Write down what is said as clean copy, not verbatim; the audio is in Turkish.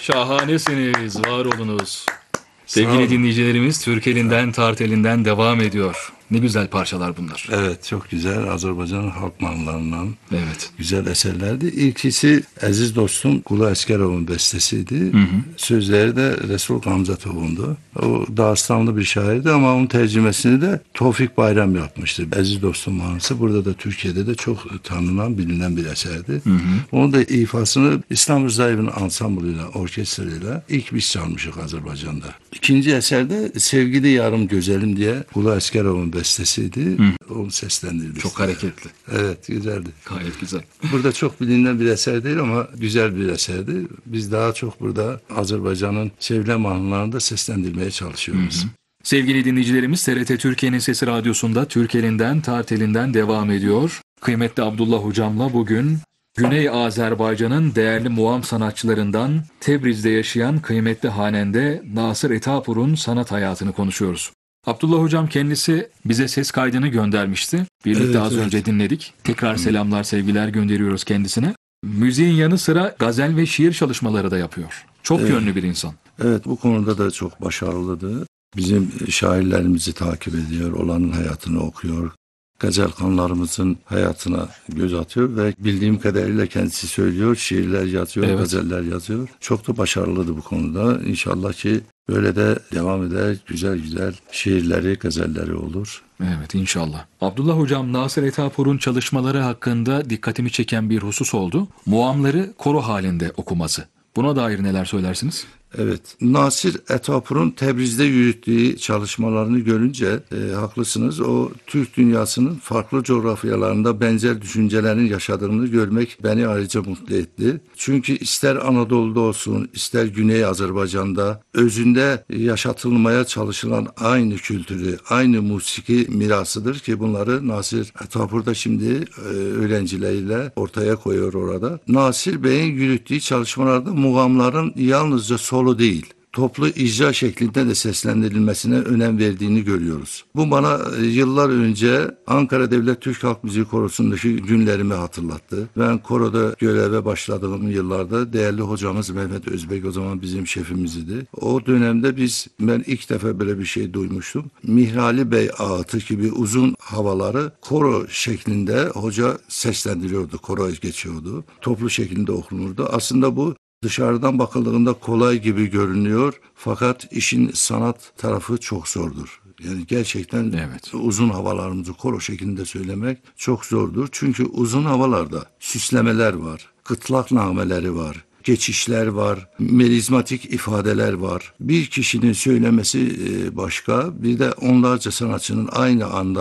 Şahanesiniz, var olunuz. Sevgili dinleyicilerimiz, Türk elinden, Tart elinden devam ediyor. Ne güzel parçalar bunlar. Evet, çok güzel. Azerbaycan halk mahnılarından Evet. güzel eserlerdi. İlkisi Aziz Dostum Kulu Eskerov'un bestesiydi. Sözleri de Resul Gamzatov'undu. O Dağıstanlı bir şairdi ama onun tercümesini de Tevfik Bayram yapmıştı. Aziz Dostum mahnısı burada da Türkiye'de de çok tanınan, bilinen bir eserdi. Onun da ifasını İslam Rızaev'in ansamblıyla, orkestrayla ilk biz çalmışık Azerbaycan'da. İkinci eserde Sevgili Yarım Gözelim diye Kulu Eskerov'un bestesiydi. Onu seslendirdik. Çok hareketli. Evet, güzeldi. Gayet güzel. Burada çok bilinen bir eser değil ama güzel bir eserdi. Biz daha çok burada Azerbaycan'ın sevilen mahnılarını da seslendirmeye çalışıyoruz. Sevgili dinleyicilerimiz, TRT Türkiye'nin Sesi Radyosu'nda Türk elinden, Tart elinden devam ediyor. Kıymetli Abdullah Hocam'la bugün Güney Azerbaycan'ın değerli muam sanatçılarından Tebriz'de yaşayan kıymetli hanende Nasır Etapur'un sanat hayatını konuşuyoruz. Abdullah Hocam kendisi bize ses kaydını göndermişti. Birlikte Evet, az evet. önce dinledik. Tekrar selamlar, sevgiler gönderiyoruz kendisine. Müziğin yanı sıra gazel ve şiir çalışmaları da yapıyor. Çok yönlü bir insan. Evet, bu konuda da çok başarılıdır. Bizim şairlerimizi takip ediyor, olanın hayatını okuyor. Gazelkanlarımızın hayatına göz atıyor ve bildiğim kadarıyla kendisi söylüyor, şiirler yazıyor, Evet. gazeller yazıyor. Çok da başarılıdır bu konuda. İnşallah ki böyle de devam eder, güzel güzel şiirleri, gazelleri olur. Evet, inşallah. Abdullah Hocam, Nasır Etapur'un çalışmaları hakkında dikkatimi çeken bir husus oldu. Muamları koro halinde okuması. Buna dair neler söylersiniz? Evet, Nasır Etapur'un Tebriz'de yürüttüğü çalışmalarını görünce haklısınız. O Türk dünyasının farklı coğrafyalarında benzer düşüncelerin yaşadığını görmek beni ayrıca mutlu etti. Çünkü ister Anadolu'da olsun, ister Güney Azerbaycan'da özünde yaşatılmaya çalışılan aynı kültürü, aynı musiki mirasıdır ki bunları Nasır Etapur da şimdi öğrencileriyle ortaya koyuyor orada. Nasır Bey'in yürüttüğü çalışmalarda mugamların yalnızca solo değil, toplu icra şeklinde de seslendirilmesine önem verdiğini görüyoruz. Bu bana yıllar önce Ankara Devlet Türk Halk Müziği Korosu'ndaki günlerimi hatırlattı. Ben koroda göreve başladığım yıllarda değerli hocamız Mehmet Özbek o zaman bizim şefimizdi. O dönemde ben ilk defa böyle bir şey duymuştum. Mihrali Bey ağıtı gibi uzun havaları koro şeklinde hoca seslendiriyordu, koro geçiyordu. Toplu şeklinde okunurdu. Aslında bu dışarıdan bakıldığında kolay gibi görünüyor fakat işin sanat tarafı çok zordur. Yani gerçekten Evet. uzun havalarımızı koro şeklinde söylemek çok zordur. Çünkü uzun havalarda süslemeler var, kıtlak nağmeleri var, geçişler var, melizmatik ifadeler var. Bir kişinin söylemesi başka, bir de onlarca sanatçının aynı anda